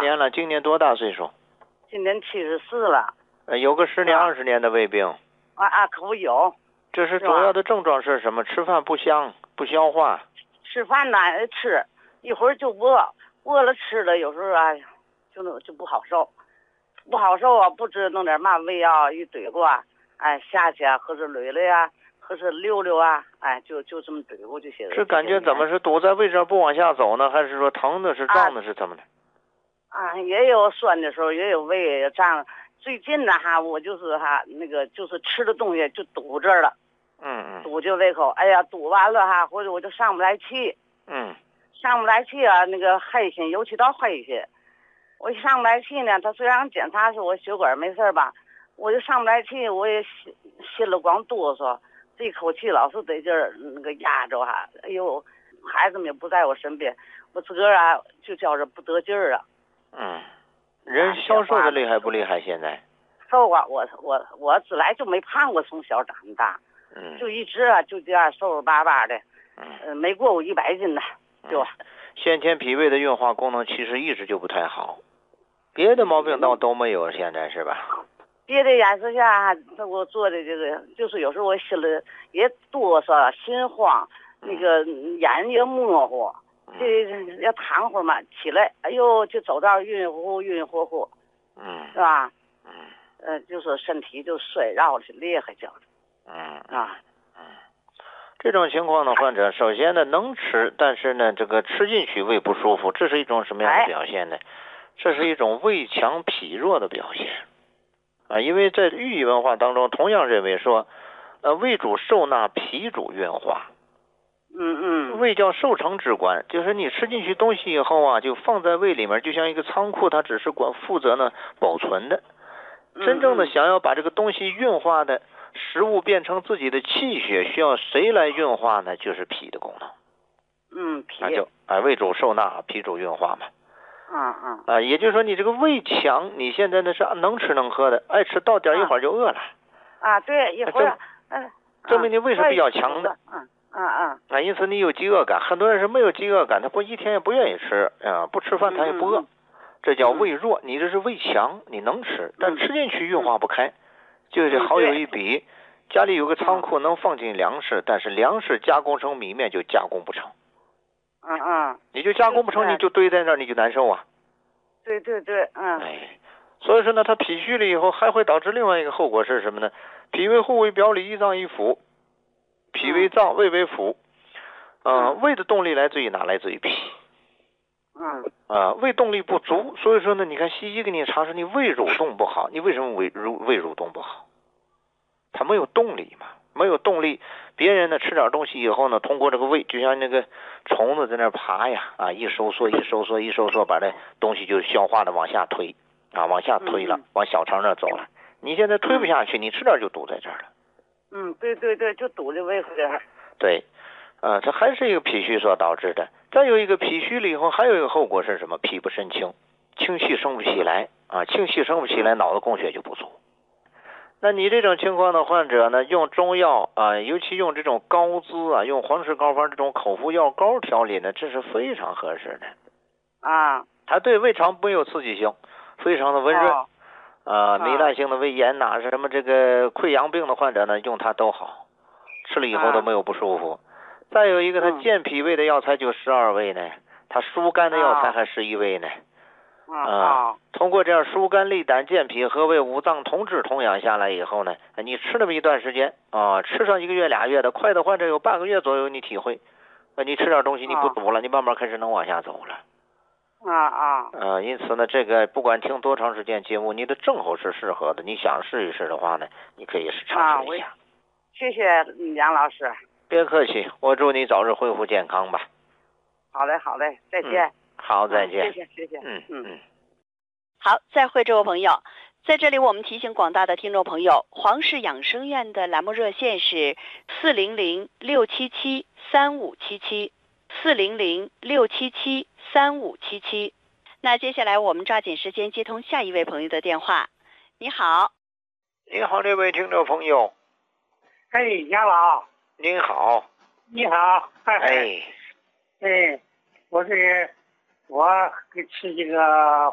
年了，今年多大岁数？ 今年74了。 有个10年、20年的胃病。 可不有。 这是主要的症状是什么？吃饭不香，不消化。 吃饭呢吃，一会儿就饿，饿了吃了，有时候就不好受，不好受啊，不知弄点嘛胃药一怼过，下去啊，或者累了呀，或者溜溜啊，就这么怼过就行了。 这感觉怎么是堵在胃上不往下走呢？还是说疼的是胀的是怎么的？ 也有酸的时候，也有胃也胀。最近呢我就是就是吃的东西就堵这儿了。堵就胃口，堵完了或者我就上不来气。上不来气啊，那个黑心，尤其到黑心，我一上不来气呢，他虽然检查说我血管没事吧，我就上不来气，我也心里光哆嗦，这口气老是得劲儿，那个压着哎呦，孩子们也不在我身边，我自个儿就觉着不得劲儿啊。 人消瘦的厉害不厉害？现在瘦啊，我自来就没胖过，从小长大。就一直就这样瘦瘦巴巴的，没过过100斤呢，就。 先天脾胃的运化功能其实一直就不太好，别的毛病都没有，现在是吧？ 别的眼色下，他给我做的这个，就是有时候我心里也哆嗦，心慌，那个眼也模糊，这要躺会儿嘛，起来，哎呦，就走道晕晕乎乎，是吧？就是身体就衰绕的厉害，觉着。 这种情况的患者，首先呢能吃，但是呢这个吃进去胃不舒服，这是一种什么样的表现呢？这是一种胃强脾弱的表现因为在寓意文化当中，同样认为说，胃主受纳，脾主运化。胃叫受成之官，就是你吃进去东西以后就放在胃里面，就像一个仓库，它只是负责呢保存的。真正的想要把这个东西运化的食物变成自己的气血，需要谁来运化呢？就是脾的功能。 脾就胃主受纳，脾主运化嘛。也就是说你这个胃强，你现在呢是能吃能喝的，爱吃到点一会儿就饿了。 对，一会儿证明你胃是比较强的。因此你有饥饿感，很多人是没有饥饿感，他过一天也不愿意吃不吃饭他也不饿。这叫胃弱，你这是胃强，你能吃，但吃进去运化不开。就是好有一比，家里有个仓库能放进粮食，但是粮食加工成米面就加工不成。你就加工不成，你就堆在那儿，你就难受啊。 对。 所以说呢，它脾虚了以后，还会导致另外一个后果是什么呢？脾为户，为表里，一脏一腑。脾为脏，胃为腑。胃的动力来自于哪？来自于脾。胃动力不足，所以说呢，你看西医给你查说你胃蠕动不好，你为什么胃蠕动不好？它没有动力嘛，没有动力。别人呢吃点东西以后呢，通过这个胃，就像那个虫子在那爬呀，一收缩，把这东西就消化的往下推，往下推了，往小肠那走了。你现在推不下去，你吃点就堵在这儿了。 对，就堵在胃口这儿。 对，这还是一个脾虚所导致的。再有一个脾虚了以后，还有一个后果是什么？脾不肾清，清气生不起来清气生不起来，脑子供血就不足。那你这种情况的患者呢，用中药尤其用这种膏滋用黄氏膏方这种口服药膏调理呢，这是非常合适的它对胃肠没有刺激性，非常的温润糜烂性的胃炎什么这个溃疡病的患者呢，用它都好，吃了以后都没有不舒服。再有一个，它健脾胃的药材就12味呢，它疏肝的药材还11味呢。通过这样疏肝利胆健脾和胃五脏同治同养下来以后呢，你吃那么一段时间吃上1个月2月的，快的患者有半个月左右你体会，你吃点东西你不堵了，你慢慢开始能往下走了。因此呢，这个不管听多长时间节目，你的症候是适合的，你想试一试的话呢，你可以尝试一下。 谢谢杨老师。 别客气，我祝你早日恢复健康吧。 好嘞，再见。 好，再见。 谢谢。 好，再会，这位朋友。在这里，我们提醒广大的听众朋友，黄氏养生院的栏目热线是400-677-3577，400-677-3577。那接下来我们抓紧时间接通下一位朋友的电话。你好。 你好，这位听众朋友。 杨老。 您好。 你好。我给吃这个